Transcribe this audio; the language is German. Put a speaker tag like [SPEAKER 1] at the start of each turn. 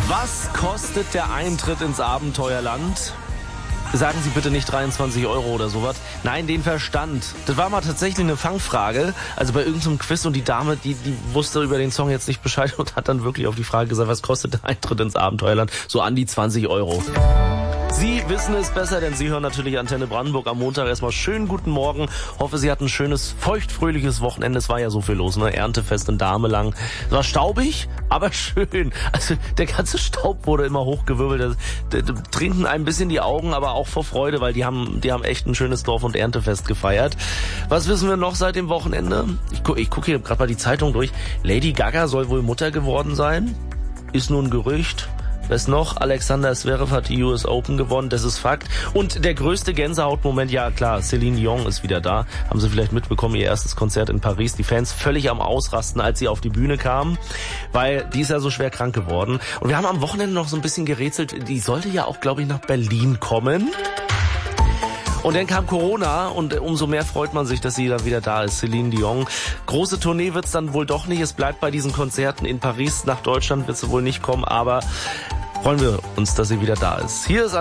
[SPEAKER 1] Was kostet der Eintritt ins Abenteuerland? Sagen Sie bitte nicht 23 € oder sowas. Nein, den Verstand. Das war mal tatsächlich eine Fangfrage. Also bei irgendeinem Quiz und die Dame, die wusste über den Song jetzt nicht Bescheid und hat dann wirklich auf die Frage gesagt, was kostet der Eintritt ins Abenteuerland? So an die 20 €. Sie wissen es besser, denn Sie hören natürlich Antenne Brandenburg am Montag. Erstmal schönen guten Morgen. Hoffe, Sie hatten ein schönes, feuchtfröhliches Wochenende. Es war ja so viel los, ne? Erntefest in Damelang. Es war staubig, aber schön. Also der ganze Staub wurde immer hochgewirbelt. Da trinken ein bisschen die Augen, aber auch vor Freude, weil die haben echt ein schönes Dorf- und Erntefest gefeiert. Was wissen wir noch seit dem Wochenende? Ich gucke hier gerade mal die Zeitung durch. Lady Gaga soll wohl Mutter geworden sein. Ist nur ein Gerücht. Was noch? Alexander Zverev hat die US Open gewonnen, das ist Fakt. Und der größte Gänsehautmoment, ja klar, Celine Dion ist wieder da. Haben Sie vielleicht mitbekommen, ihr erstes Konzert in Paris. Die Fans völlig am Ausrasten, als sie auf die Bühne kam, weil die ist ja so schwer krank geworden. Und wir haben am Wochenende noch so ein bisschen gerätselt, die sollte ja auch, glaube ich, nach Berlin kommen. Und dann kam Corona und umso mehr freut man sich, dass sie da wieder da ist, Celine Dion. Große Tournee wird's dann wohl doch nicht. Es bleibt bei diesen Konzerten in Paris. Nach Deutschland wird sie wohl nicht kommen, aber freuen wir uns, dass sie wieder da ist. Hier ist